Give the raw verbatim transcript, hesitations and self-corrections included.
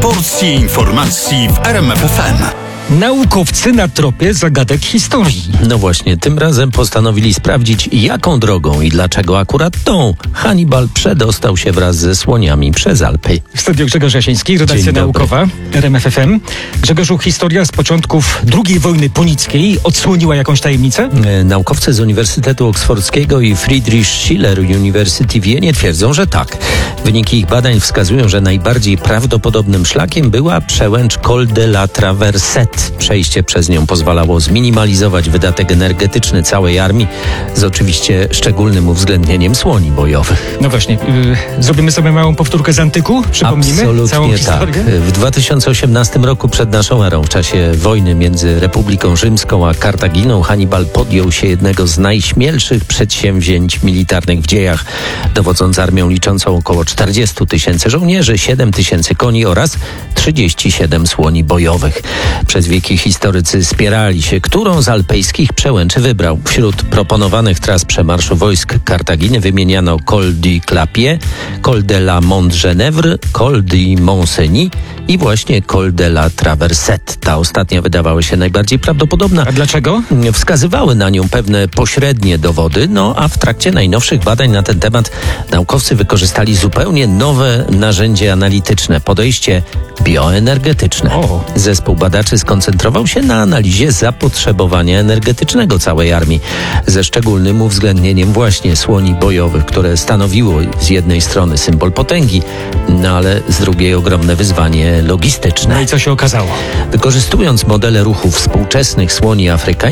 Porcje informacji w R M F F M. Naukowcy na tropie zagadek historii. No właśnie, tym razem postanowili sprawdzić, jaką drogą i dlaczego akurat tą Hannibal przedostał się wraz ze słoniami przez Alpy. W studiu Grzegorz Jasiński, redakcja naukowa R M F F M. Grzegorzu, historia z początków drugiej wojny punickiej odsłoniła jakąś tajemnicę? E, naukowcy z Uniwersytetu Oksfordzkiego i Friedrich Schiller University w Wienie twierdzą, że tak. Wyniki ich badań wskazują, że najbardziej prawdopodobnym szlakiem była przełęcz Col de la Traversette. Przejście przez nią pozwalało zminimalizować wydatek energetyczny całej armii, z oczywiście szczególnym uwzględnieniem słoni bojowych. No właśnie, yy, zrobimy sobie małą powtórkę z antyku? Przypomnimy Absolutnie całą historię? Tak. W dwa tysiące osiemnastym roku przed naszą erą, w czasie wojny między Republiką Rzymską a Kartaginą, Hannibal podjął się jednego z najśmielszych przedsięwzięć militarnych w dziejach, dowodząc armią liczącą około czterdzieści tysięcy żołnierzy, siedem tysięcy koni oraz trzydzieści siedem słoni bojowych. Przez wieki historycy spierali się, którą z alpejskich przełęczy wybrał. Wśród proponowanych tras przemarszu wojsk Kartaginy wymieniano Col du Clapier, Col de la Mont-Genèvre, Col du Mont-Cenis i właśnie Col de la Traversette. Ta ostatnia wydawała się najbardziej prawdopodobna. A dlaczego? Wskazywały na nią pewne pośrednie dowody, no a w trakcie najnowszych badań na ten temat naukowcy wykorzystali zupełnie nowe narzędzie analityczne, podejście bioenergetyczne. O. Zespół badaczy skoncentrował się na analizie zapotrzebowania energetycznego całej armii, ze szczególnym uwzględnieniem właśnie słoni bojowych, które stanowiło z jednej strony symbol potęgi, no ale z drugiej ogromne wyzwanie logistyczne. No i co się okazało? Wykorzystując modele ruchu współczesnych słoni afrykańskich,